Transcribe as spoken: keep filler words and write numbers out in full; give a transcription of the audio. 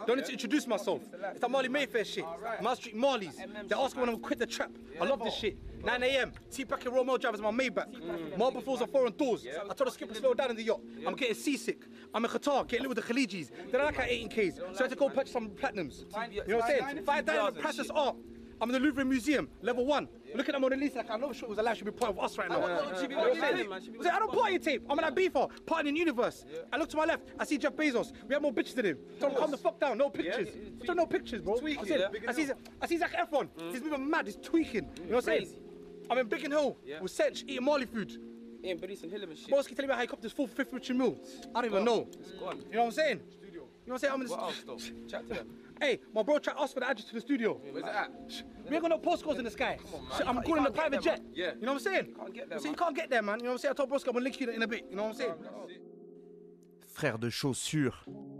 Don't need to introduce myself. It's that Marley Mayfair shit. Mount Street Marleys. They're asking when I'm quit the trap. I love this shit. nine A M T-Pack and Romeo drivers on my Maybach. Marble floors and foreign doors. I told the skipper to slow down in the yacht. I'm getting seasick. I'm in Qatar, getting lit with the Khalijis. They don't like our eighteen Ks, so I had to go purchase some platinums. You know what I'm saying? Five diamonds, priceless art. I'm in the Louvre Museum, level one. Look at the Mona Lisa like I know shit was alive, should be part of us right now. You know what I'm saying? I don't party tape. I'm in Ibiza, partying in universe. I look to my left, I see Jeff Bezos. We have more bitches than him. Don't calm the fuck down, no pictures. Don't no pictures, bro. I see, I see, I see Zac Efron. He's moving mad, he's tweaking. You know what I'm saying? I'm in Biggin Hill with Sench eating Marley food. Ian Barice and Hillam and shit. Boss keep telling me helicopters full for fifth Richard Mill. I don't even know. It's gone. You know what I'm saying? You know what I'm saying? I'm in the What else though? Chat to them. Hey, my bro tried to ask for the address to the studio. Where's it at? We ain't got no postcodes in the sky. on, man. Shit, I'm You calling the can't get private there, jet. man. Yeah. You know what I'm saying? You can't get there, So you man. can't get there, man. You know what I'm saying? I told Broski I'm gonna link you in a bit. You know what I'm saying? Frère de chaussures.